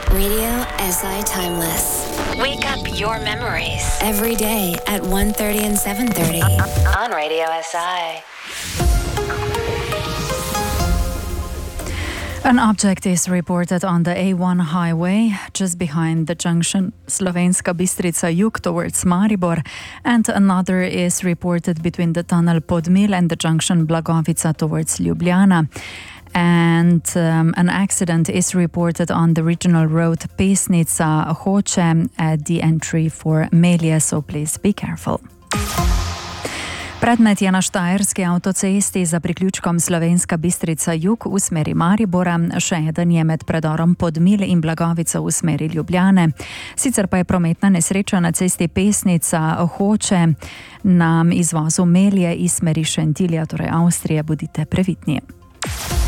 Radio SI Timeless. Wake up your memories. Every day at 1:30 and 7:30 on Radio SI. An object is reported on the A1 highway just behind the junction Slovenska Bistrica Jug towards Maribor, and another is reported between the tunnel Podmil and the junction Blagovica towards Ljubljana. And an accident is reported on the regional road Pesnica-Hoče at the entry for Melje, so please be careful. Predmet je na štajerski avtocesti za priključkom Slovenska Bistrica Jug v smeri Maribora, še eden je med predorom Podmil in Blagovica v smeri Ljubljane. Sicer pa je prometna nesreča na cesti Pesnica-Hoče na izvozu Melje iz smeri Šentilja, torej Avstrije, bodite previdni.